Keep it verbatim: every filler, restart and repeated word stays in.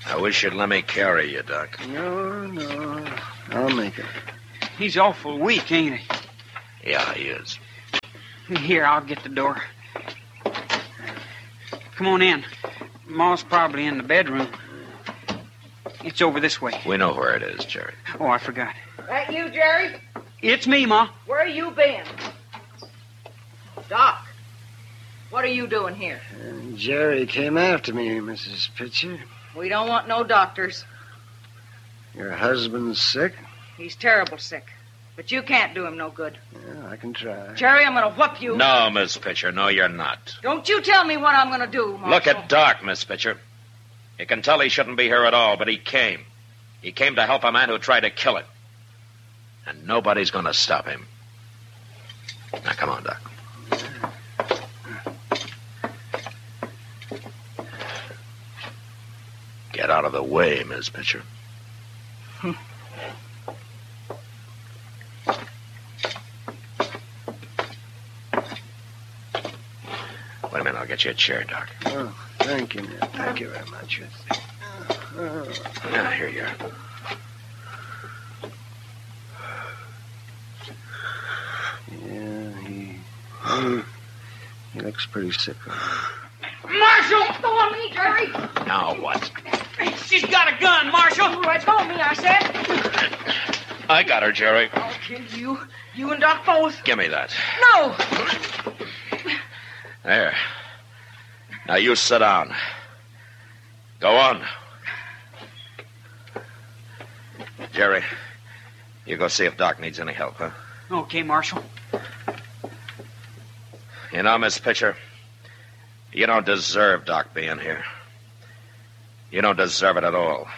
I wish you'd let me carry you, Doc. No, no. I'll make it. He's awful weak, ain't he? Yeah, he is. Here, I'll get the door. Come on in. Ma's probably in the bedroom. It's over this way. We know where it is, Jerry. Oh, I forgot. That you, Jerry? It's me, Ma. Where you been? Doc, what are you doing here? Uh, Jerry came after me, Missus Pitcher. We don't want no doctors. Your husband's sick? He's terrible sick. But you can't do him no good. Yeah, I can try. Jerry, I'm going to whoop you. No, Miss Pitcher. No, you're not. Don't you tell me what I'm going to do, Marshal. Look at Doc, Miss Pitcher. You can tell he shouldn't be here at all, but he came. He came to help a man who tried to kill him. And nobody's going to stop him. Now, come on, Doc. Get out of the way, Miss Pitcher. Hmm. Wait a minute, I'll get you a chair, Doc. Oh, thank you, Ned. Thank you very much. Oh. Yeah, here you are. Yeah, he, he... He looks pretty sick. Marshal! Go on me, Jerry! Now what? She's got a gun, Marshal! Let go of me, I said. I got her, Jerry. I'll kill you. You and Doc both. Give me that. No! There. Now you sit down. Go on. Jerry, you go see if Doc needs any help, huh? Okay, Marshal. You know, Miss Pitcher, you don't deserve Doc being here. You don't deserve it at all.